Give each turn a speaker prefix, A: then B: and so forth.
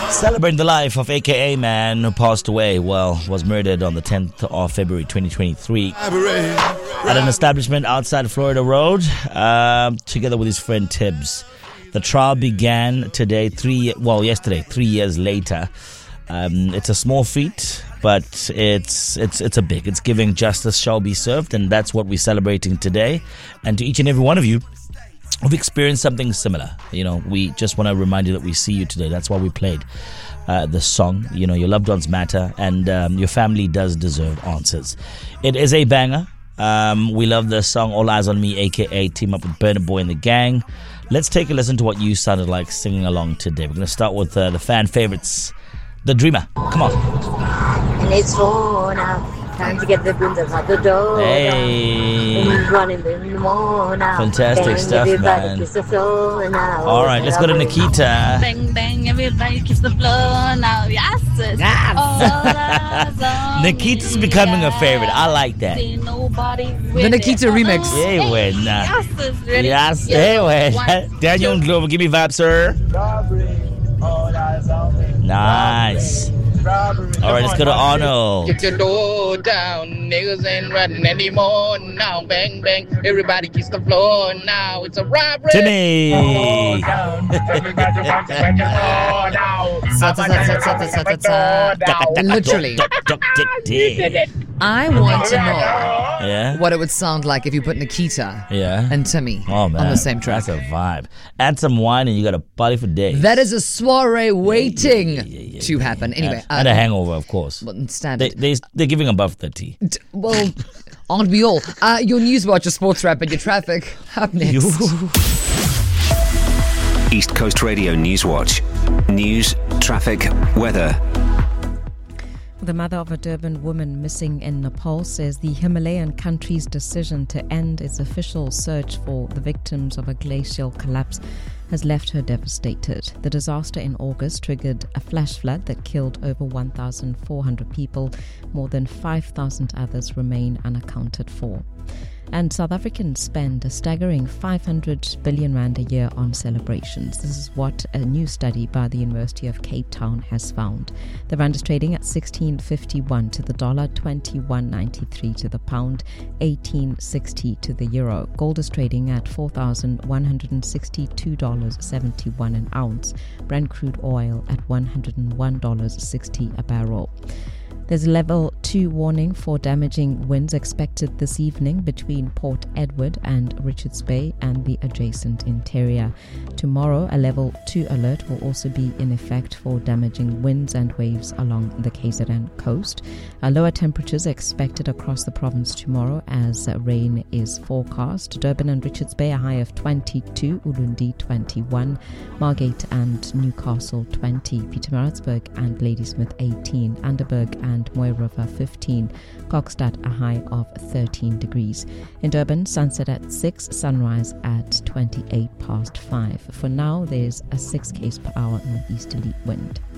A: Celebrating the life of AKA Man who passed away, was murdered on the 10th of February 2023 at an establishment outside Florida Road, together with his friend Tibbs. The trial began yesterday, 3 years later. It's a small feat, but it's giving justice shall be served, and that's what we're celebrating today. And to each and every one of you who've experienced something similar, we just want to remind you that we see you today. That's why we played the song. Your loved ones matter, and your family does deserve answers. It is a banger. We love the song All Eyes on Me, aka team up with Burna Boy and the gang. Let's take a listen to what you sounded like singing along today. We're going to start with the fan favorites, The Dreamer. Come on.
B: And it's 4 now. Time to get the goons out the door.
A: Hey.
B: Running in the morning now.
A: Fantastic
B: bang,
A: stuff, man.
B: Kiss the floor now.
A: All right, let's go to Nikita.
C: Bang, bang, everybody kiss the floor now. Yes.
A: Nikita's becoming a favorite. I like that.
D: The Nikita remix.
A: Hey, when.
C: Yes.
A: Hey, when. Daniel and Glover, give me vibe, sir. Nice. All right, let's go to Arnold.
E: Get your door down, niggas ain't running anymore now. Bang, bang, everybody kiss the floor now. It's a robbery.
A: Timmy.
D: Literally. I want to know what it would sound like if you put Nikita and Timmy on the same track.
A: That's a vibe. Add some wine and you got a party for days.
D: That is a soiree waiting to happen. Anyway.
A: And a hangover, of course.
D: Standard.
A: They're giving above 30.
D: Well, aren't we all? Your news watch, your sports wrap, and your traffic. Up next.
F: East Coast Radio News Watch. News, traffic, weather.
G: The mother of a Durban woman missing in Nepal says the Himalayan country's decision to end its official search for the victims of a glacial collapse has left her devastated. The disaster in August triggered a flash flood that killed over 1,400 people. More than 5,000 others remain unaccounted for. And South Africans spend a staggering 500 billion rand a year on celebrations. This is what a new study by the University of Cape Town has found. The rand is trading at 16.51 to the dollar, 21.93 to the pound, 18.60 to the euro. Gold is trading at $4,162.71 an ounce. Brent crude oil at $101.60 a barrel. There's a level 2 warning for damaging winds expected this evening between Port Edward and Richards Bay and the adjacent interior. Tomorrow, a level 2 alert will also be in effect for damaging winds and waves along the KZN coast. Lower temperatures are expected across the province tomorrow as rain is forecast. Durban and Richards Bay a high of 22, Ulundi 21, Margate and Newcastle 20, Pietermaritzburg and Ladysmith 18, Anderburg and Moy River 15, Kokstad a high of 13 degrees. In Durban, sunset at 6, sunrise at 28 past 5. For now, there's a 6 km/h northeasterly wind.